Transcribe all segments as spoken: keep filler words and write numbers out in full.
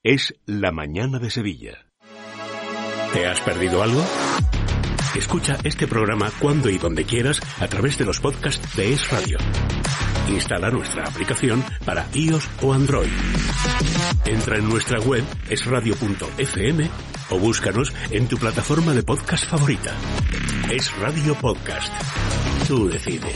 es La Mañana de Sevilla. ¿Te has perdido algo? Escucha este programa cuando y donde quieras a través de los podcasts de Es Radio. Instala nuestra aplicación para iOS o Android. Entra en nuestra web es radio punto efe eme o búscanos en tu plataforma de podcast favorita. Es Radio Podcast. Tú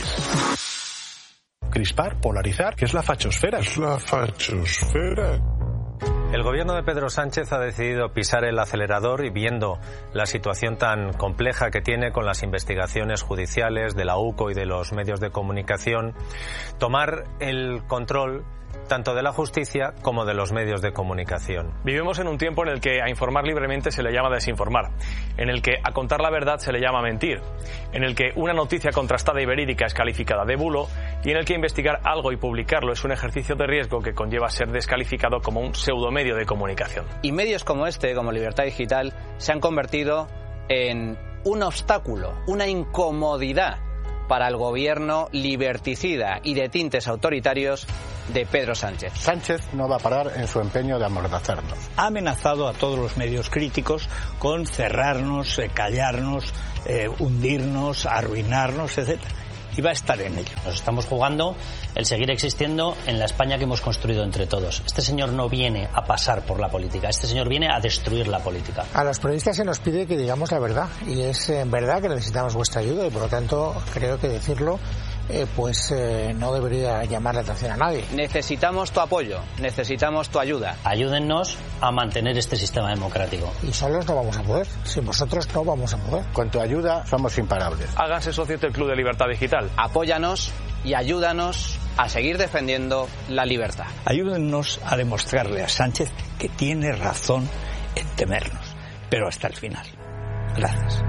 decides. Crispar, polarizar, ¿qué es la fachosfera? Es la fachosfera. El gobierno de Pedro Sánchez ha decidido pisar el acelerador y, viendo la situación tan compleja que tiene con las investigaciones judiciales de la UCO y de los medios de comunicación, tomar el control tanto de la justicia como de los medios de comunicación. Vivimos en un tiempo en el que a informar libremente se le llama desinformar, en el que a contar la verdad se le llama mentir, en el que una noticia contrastada y verídica es calificada de bulo y en el que investigar algo y publicarlo es un ejercicio de riesgo que conlleva ser descalificado como un pseudomedio de comunicación. Y medios como este, como Libertad Digital, se han convertido en un obstáculo, una incomodidad para el gobierno liberticida y de tintes autoritarios de Pedro Sánchez. Sánchez no va a parar en su empeño de amordazarnos. Ha amenazado a todos los medios críticos con cerrarnos, eh, callarnos, eh, hundirnos, arruinarnos, etcétera. Y va a estar en ello. Nos estamos jugando el seguir existiendo en la España que hemos construido entre todos. Este señor no viene a pasar por la política, este señor viene a destruir la política. A los periodistas se nos pide que digamos la verdad, y es en verdad que necesitamos vuestra ayuda, y por lo tanto creo que decirlo eh, pues eh, no debería llamar la atención a nadie. Necesitamos tu apoyo, necesitamos tu ayuda. Ayúdennos a mantener este sistema democrático. Y solos no vamos a poder, sin vosotros no vamos a poder. Con tu ayuda somos imparables. Háganse socios del Club de Libertad Digital. Apóyanos y ayúdanos a seguir defendiendo la libertad. Ayúdennos a demostrarle a Sánchez que tiene razón en temernos, pero hasta el final. Gracias.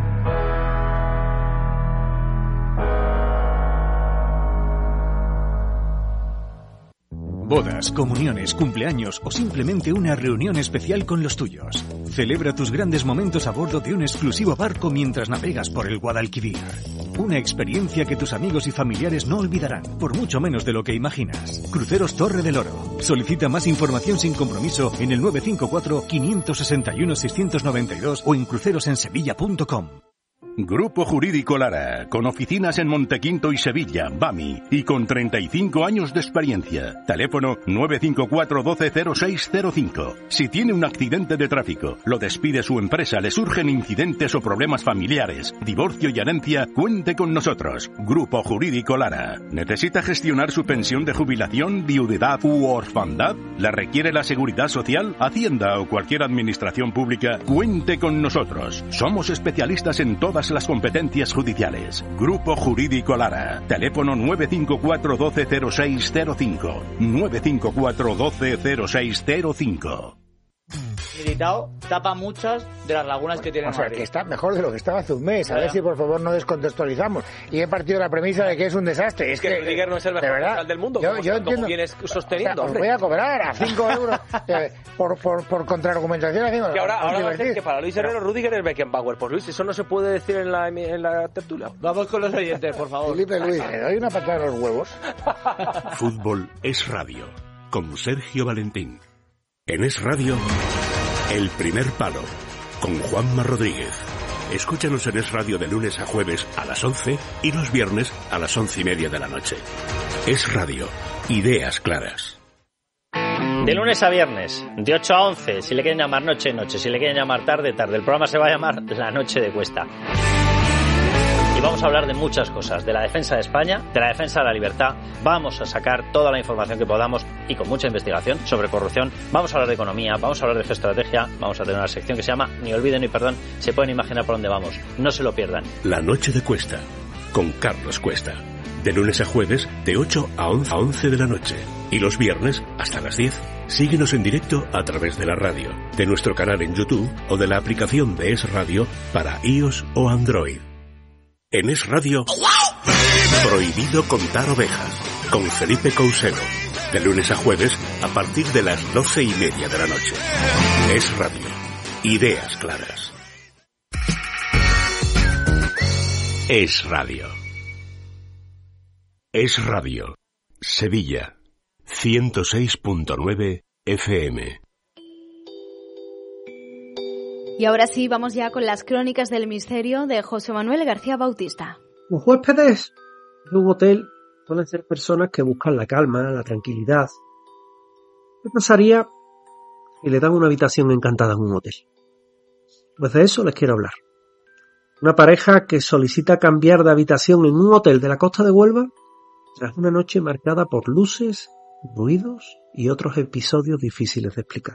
Bodas, comuniones, cumpleaños o simplemente una reunión especial con los tuyos. Celebra tus grandes momentos a bordo de un exclusivo barco mientras navegas por el Guadalquivir. Una experiencia que tus amigos y familiares no olvidarán, por mucho menos de lo que imaginas. Cruceros Torre del Oro. Solicita más información sin compromiso en el nueve cinco cuatro, cinco seis uno, seis nueve dos o en crucerosensevilla punto com. Grupo Jurídico Lara, con oficinas en Montequinto y Sevilla, BAMI, y con treinta y cinco años de experiencia. Teléfono nueve cinco cuatro, uno dos, cero seis cero cinco. Si tiene un accidente de tráfico, lo despide su empresa, le surgen incidentes o problemas familiares, divorcio y herencia, cuente con nosotros. Grupo Jurídico Lara. ¿Necesita gestionar su pensión de jubilación, viudedad u orfandad? ¿La requiere la Seguridad Social, Hacienda o cualquier administración pública? Cuente con nosotros. Somos especialistas en todas las competencias judiciales. Grupo Jurídico Lara. Teléfono nueve cinco cuatro, uno dos, cero seis cero cinco. nueve cinco cuatro, uno dos, cero seis cero cinco. Militao tapa muchas de las lagunas que tiene O sea, Madrid. que está mejor de lo que estaba hace un mes. A Ya, ver ya. si por favor no descontextualizamos. Y he partido de la premisa de que es un desastre. Es que Rudiger no es el de mejor verdad, central del mundo, Yo, como- yo como entiendo. vienes sosteniendo, O sea, os hombre. voy a cobrar a cinco euros eh, por, por, por contraargumentación. Encima. Que ahora, Os ahora va a divertís. ser que para Luis Herrero Rudiger es Beckenbauer. Pues Luis, eso no se puede decir en la, en la tertulia. Vamos con los oyentes, por favor. Felipe Luis, le doy una patada en los huevos. Fútbol es radio, con Sergio Valentín. En Es Radio, El Primer Palo, con Juanma Rodríguez. Escúchanos en Es Radio de lunes a jueves a las once y los viernes a las once y media de la noche. Es Radio, ideas claras. De lunes a viernes, de ocho a once, si le quieren llamar noche, noche, si le quieren llamar tarde, tarde. El programa se va a llamar La Noche de Cuesta. Y vamos a hablar de muchas cosas, de la defensa de España, de la defensa de la libertad. Vamos a sacar toda la información que podamos y con mucha investigación sobre corrupción. Vamos a hablar de economía, vamos a hablar de geoestrategia, vamos a tener una sección que se llama Ni olviden ni perdón. Se pueden imaginar por dónde vamos, no se lo pierdan. La Noche de Cuesta, con Carlos Cuesta. De lunes a jueves, de ocho a once de la noche. Y los viernes, hasta las diez. Síguenos en directo a través de la radio, de nuestro canal en YouTube o de la aplicación de Es Radio para iOS o Android. En Es Radio, Prohibido contar ovejas, con Felipe Couselo. De lunes a jueves, a partir de las doce y media de la noche. Es Radio, ideas claras. Es Radio. Es Radio. Sevilla. ciento seis punto nueve F M. Y ahora sí, vamos ya con las crónicas del misterio de José Manuel García Bautista. Los huéspedes de un hotel suelen ser personas que buscan la calma, la tranquilidad. ¿Qué pasaría si le dan una habitación encantada en un hotel? Pues de eso les quiero hablar. Una pareja que solicita cambiar de habitación en un hotel de la costa de Huelva tras una noche marcada por luces, ruidos y otros episodios difíciles de explicar.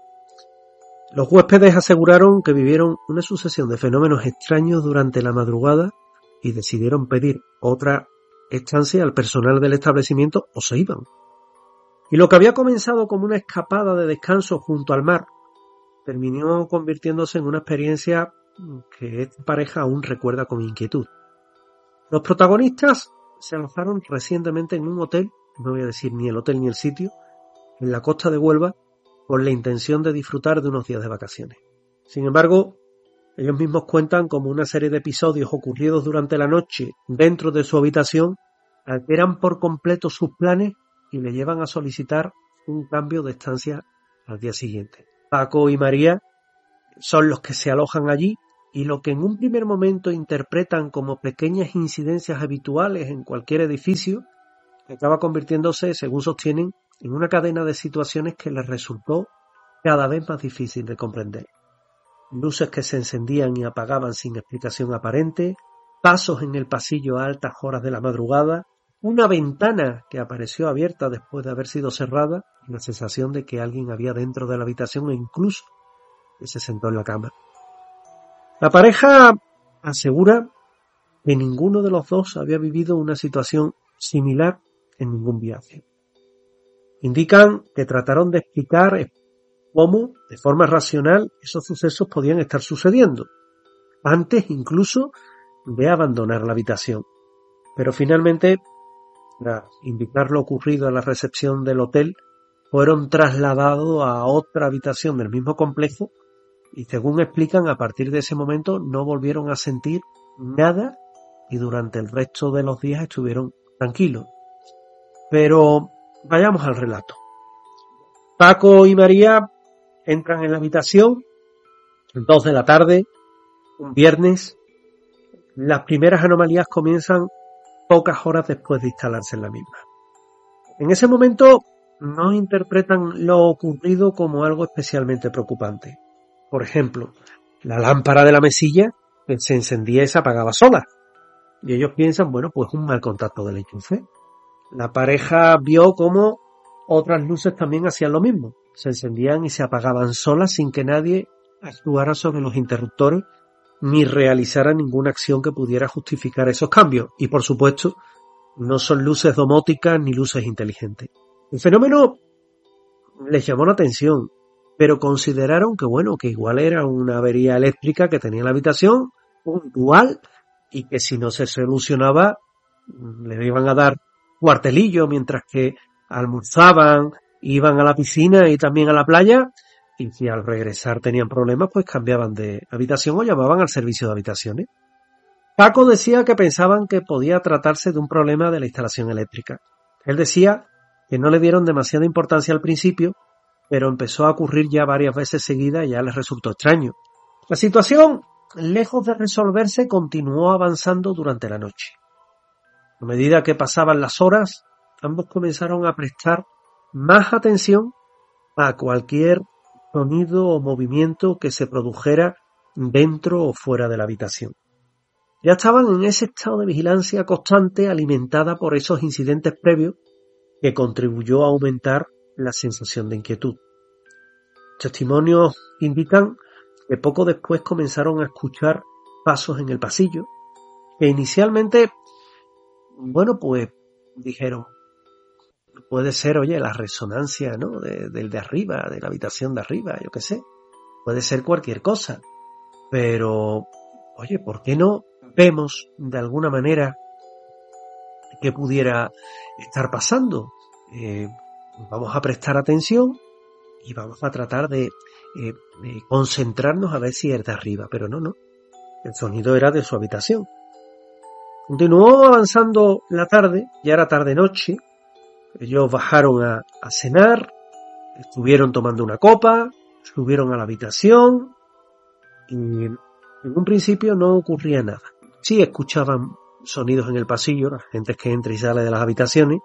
Los huéspedes aseguraron que vivieron una sucesión de fenómenos extraños durante la madrugada y decidieron pedir otra estancia al personal del establecimiento o se iban. Y lo que había comenzado como una escapada de descanso junto al mar terminó convirtiéndose en una experiencia que esta pareja aún recuerda con inquietud. Los protagonistas se alojaron recientemente en un hotel, no voy a decir ni el hotel ni el sitio, en la costa de Huelva, con la intención de disfrutar de unos días de vacaciones. Sin embargo, ellos mismos cuentan como una serie de episodios ocurridos durante la noche dentro de su habitación alteran por completo sus planes y le llevan a solicitar un cambio de estancia al día siguiente. Paco y María son los que se alojan allí y lo que en un primer momento interpretan como pequeñas incidencias habituales en cualquier edificio acaba convirtiéndose, según sostienen, en una cadena de situaciones que les resultó cada vez más difícil de comprender. Luces que se encendían y apagaban sin explicación aparente, pasos en el pasillo a altas horas de la madrugada, una ventana que apareció abierta después de haber sido cerrada y la sensación de que alguien había dentro de la habitación e incluso que se sentó en la cama. La pareja asegura que ninguno de los dos había vivido una situación similar en ningún viaje. Indican que trataron de explicar cómo, de forma racional, esos sucesos podían estar sucediendo, antes incluso de abandonar la habitación. Pero finalmente, tras indicar lo ocurrido a la recepción del hotel, fueron trasladados a otra habitación del mismo complejo y, según explican, a partir de ese momento no volvieron a sentir nada y durante el resto de los días estuvieron tranquilos. Pero vayamos al relato. Paco y María entran en la habitación, dos de la tarde, un viernes. Las primeras anomalías comienzan pocas horas después de instalarse en la misma. En ese momento no interpretan lo ocurrido como algo especialmente preocupante. Por ejemplo, la lámpara de la mesilla se encendía y se apagaba sola. Y ellos piensan, bueno, pues un mal contacto del enchufe. La pareja vio cómo otras luces también hacían lo mismo. Se encendían y se apagaban solas sin que nadie actuara sobre los interruptores ni realizara ninguna acción que pudiera justificar esos cambios. Y por supuesto, no son luces domóticas ni luces inteligentes. El fenómeno les llamó la atención, pero consideraron que bueno, que igual era una avería eléctrica que tenía en la habitación, puntual, y que si no se solucionaba, le iban a dar cuartelillo mientras que almorzaban, iban a la piscina y también a la playa, y si al regresar tenían problemas, pues cambiaban de habitación o llamaban al servicio de habitaciones. Paco decía que pensaban que podía tratarse de un problema de la instalación eléctrica. Él decía que no le dieron demasiada importancia al principio, pero empezó a ocurrir ya varias veces seguidas y ya les resultó extraño. La situación, lejos de resolverse, continuó avanzando durante la noche. A medida que pasaban las horas, ambos comenzaron a prestar más atención a cualquier sonido o movimiento que se produjera dentro o fuera de la habitación. Ya estaban en ese estado de vigilancia constante alimentada por esos incidentes previos que contribuyó a aumentar la sensación de inquietud. Testimonios indican que poco después comenzaron a escuchar pasos en el pasillo, que inicialmente, bueno, pues dijeron, puede ser, oye, la resonancia, ¿no?, de, del de arriba, de la habitación de arriba, yo qué sé, puede ser cualquier cosa, pero, oye, ¿por qué no vemos de alguna manera qué pudiera estar pasando? Eh, vamos a prestar atención y vamos a tratar de, eh, de concentrarnos a ver si es de arriba, pero no, no, el sonido era de su habitación. Continuó avanzando la tarde, ya era tarde-noche, ellos bajaron a, a cenar, estuvieron tomando una copa, subieron a la habitación y en un principio no ocurría nada. Sí escuchaban sonidos en el pasillo, la gente que entra y sale de las habitaciones,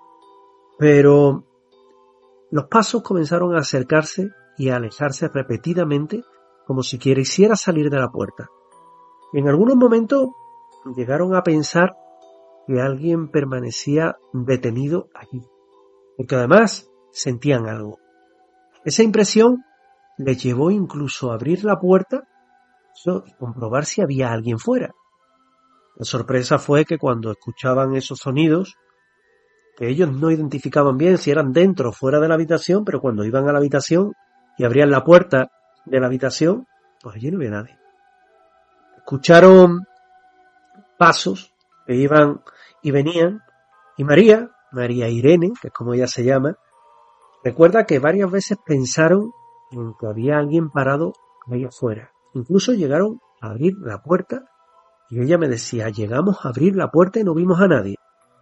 pero los pasos comenzaron a acercarse y a alejarse repetidamente como si quisiera salir de la puerta. En algunos momentos llegaron a pensar que alguien permanecía detenido allí, porque además sentían algo. Esa impresión les llevó incluso a abrir la puerta y comprobar si había alguien fuera. La sorpresa fue que cuando escuchaban esos sonidos, que ellos no identificaban bien si eran dentro o fuera de la habitación, pero cuando iban a la habitación y abrían la puerta de la habitación, pues allí no había nadie. Escucharon pasos que iban y venían, y María, María Irene, que es como ella se llama, recuerda que varias veces pensaron en que había alguien parado ahí afuera. Incluso llegaron a abrir la puerta y ella me decía, llegamos a abrir la puerta y no vimos a nadie.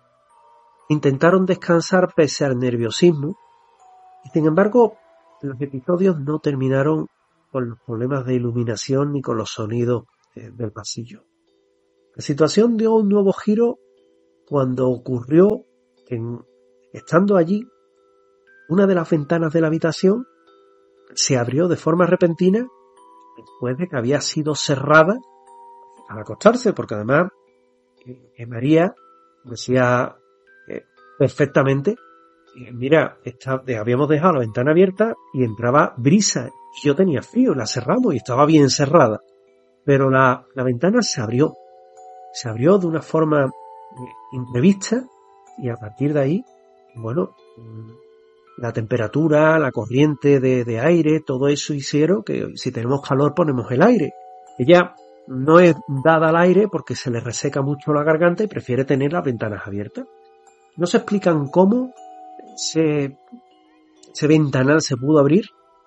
Intentaron descansar pese al nerviosismo y sin embargo los episodios no terminaron con los problemas de iluminación ni con los sonidos eh, del pasillo. La situación dio un nuevo giro cuando ocurrió que, en, estando allí, una de las ventanas de la habitación se abrió de forma repentina después de que había sido cerrada al acostarse, porque además eh, María decía eh, perfectamente, eh, mira, esta, habíamos dejado la ventana abierta y entraba brisa y yo tenía frío, la cerramos y estaba bien cerrada, pero la, la ventana se abrió, se abrió de una forma eh, imprevista y a partir de ahí, bueno, la temperatura, la corriente de, de aire, todo eso hicieron que si tenemos calor ponemos el aire. Ella no es dada al aire porque se le reseca mucho la garganta y prefiere tener las ventanas abiertas. No se explican cómo ese, ese ventanal se pudo abrir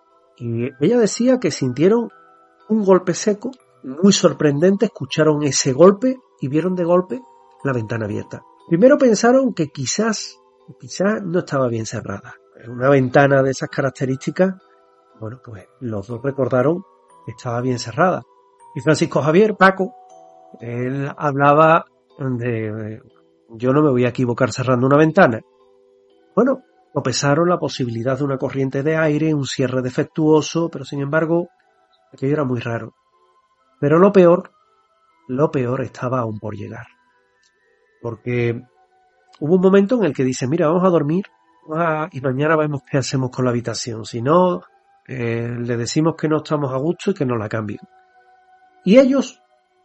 y ella decía que sintieron un golpe seco, muy sorprendente, escucharon ese golpe y vieron de golpe la ventana abierta. Primero pensaron que quizás, quizás no estaba bien cerrada. Una ventana de esas características, bueno, pues los dos recordaron que estaba bien cerrada. Y Francisco Javier, Paco, él hablaba de, yo no me voy a equivocar cerrando una ventana. Bueno, sopesaron la posibilidad de una corriente de aire, un cierre defectuoso, pero sin embargo, aquello era muy raro. Pero lo peor, lo peor estaba aún por llegar. Porque hubo un momento en el que dice, mira, vamos a dormir ah, y mañana vemos qué hacemos con la habitación. Si no, eh, le decimos que no estamos a gusto y que nos la cambien. Y ellos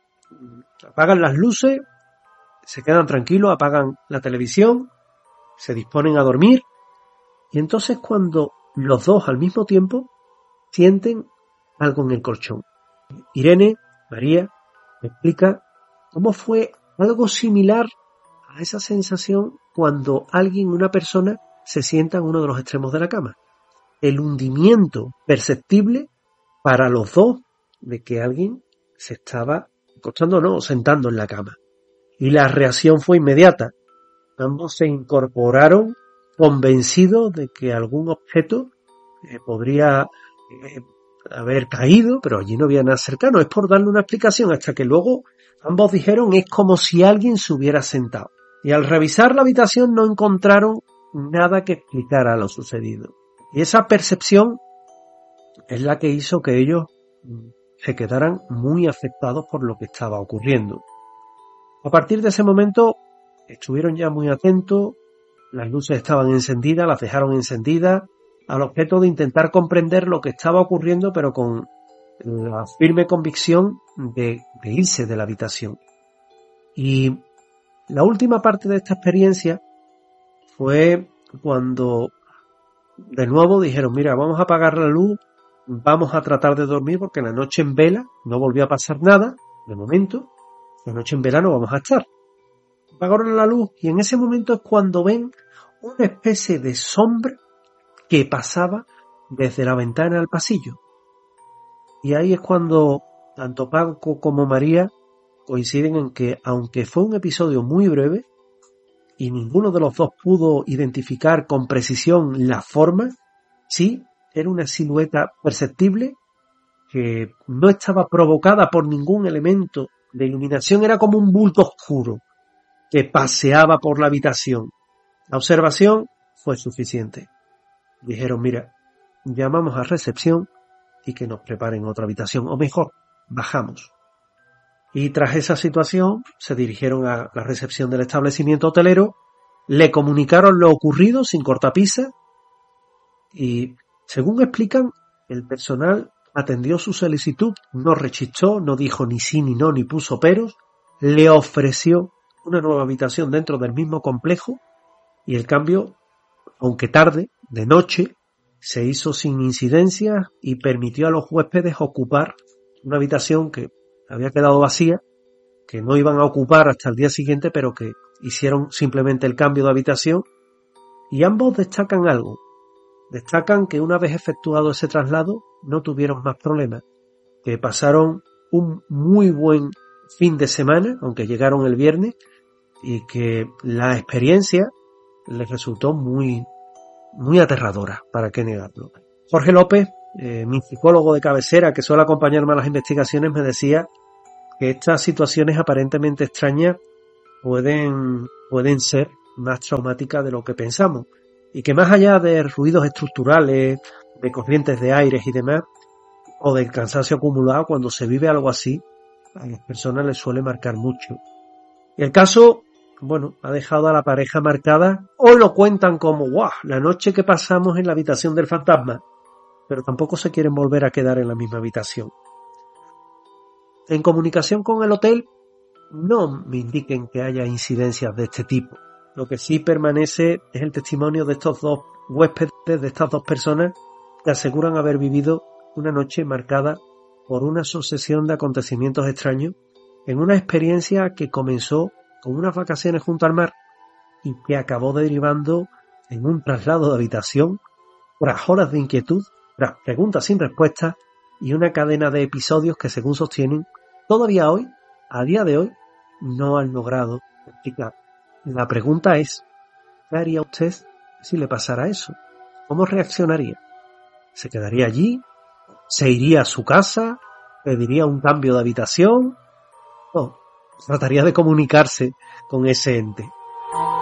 apagan las luces, se quedan tranquilos, apagan la televisión, se disponen a dormir y entonces cuando los dos al mismo tiempo sienten algo en el colchón. Irene, María, me explica cómo fue algo similar a esa sensación cuando alguien, una persona, se sienta en uno de los extremos de la cama. El hundimiento perceptible para los dos de que alguien se estaba acostando, no, sentando en la cama. Y la reacción fue inmediata. Ambos se incorporaron convencidos de que algún objeto eh, podría eh, haber caído, pero allí no había nada cercano. Es por darle una explicación hasta que luego ambos dijeron es como si alguien se hubiera sentado. Y al revisar la habitación no encontraron nada que explicara lo sucedido. Y esa percepción es la que hizo que ellos se quedaran muy afectados por lo que estaba ocurriendo. A partir de ese momento estuvieron ya muy atentos, las luces estaban encendidas, las dejaron encendidas, al objeto de intentar comprender lo que estaba ocurriendo, pero con la firme convicción de, de irse de la habitación. Y la última parte de esta experiencia fue cuando de nuevo dijeron, mira, vamos a apagar la luz, vamos a tratar de dormir porque la noche en vela no volvió a pasar nada, de momento, la noche en vela no vamos a estar. Apagaron la luz y en ese momento es cuando ven una especie de sombra que pasaba desde la ventana al pasillo. Y ahí es cuando tanto Paco como María coinciden en que, aunque fue un episodio muy breve y ninguno de los dos pudo identificar con precisión la forma, sí era una silueta perceptible que no estaba provocada por ningún elemento de iluminación, era como un bulto oscuro que paseaba por la habitación. La observación fue suficiente. Dijeron, mira, llamamos a recepción y que nos preparen otra habitación, o mejor, bajamos. Y tras esa situación se dirigieron a la recepción del establecimiento hotelero, le comunicaron lo ocurrido sin cortapisa y, según explican, el personal atendió su solicitud, no rechistó, no dijo ni sí ni no, ni puso peros, le ofreció una nueva habitación dentro del mismo complejo y el cambio, aunque tarde, de noche, se hizo sin incidencias y permitió a los huéspedes ocupar una habitación que había quedado vacía, que no iban a ocupar hasta el día siguiente, pero que hicieron simplemente el cambio de habitación. Y ambos destacan algo. Destacan que una vez efectuado ese traslado no tuvieron más problemas, que pasaron un muy buen fin de semana, aunque llegaron el viernes, y que la experiencia les resultó muy, muy aterradora, para qué negarlo. Jorge López, eh, mi psicólogo de cabecera, que suele acompañarme a las investigaciones, me decía que estas situaciones aparentemente extrañas pueden, pueden ser más traumáticas de lo que pensamos. Y que más allá de ruidos estructurales, de corrientes de aires y demás, o del cansancio acumulado, cuando se vive algo así, a las personas les suele marcar mucho. El caso, bueno, ha dejado a la pareja marcada, o lo cuentan como, ¡guau!, la noche que pasamos en la habitación del fantasma, pero tampoco se quieren volver a quedar en la misma habitación. En comunicación con el hotel, no me indiquen que haya incidencias de este tipo. Lo que sí permanece es el testimonio de estos dos huéspedes, de estas dos personas que aseguran haber vivido una noche marcada por una sucesión de acontecimientos extraños en una experiencia que comenzó con unas vacaciones junto al mar y que acabó derivando en un traslado de habitación tras horas de inquietud, tras preguntas sin respuesta y una cadena de episodios que, según sostienen, todavía hoy, a día de hoy, no han logrado explicar. La pregunta es, ¿qué haría usted si le pasara eso? ¿Cómo reaccionaría? ¿Se quedaría allí? ¿Se iría a su casa? ¿Pediría un cambio de habitación? ¿O trataría de comunicarse con ese ente?